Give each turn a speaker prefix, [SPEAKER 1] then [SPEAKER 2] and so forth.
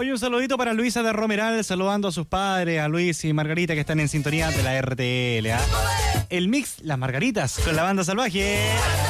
[SPEAKER 1] Hoy un saludito para Luisa de Romeral, saludando a sus padres, a Luis y Margarita, que están en sintonía de la RTL. El mix Las Margaritas con la Banda Salvaje.